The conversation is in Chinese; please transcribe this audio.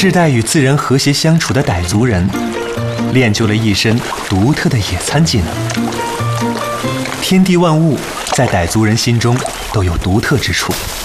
世代与自然和谐相处的傣族人，练就了一身独特的野餐技能。天地万物在傣族人心中都有独特之处。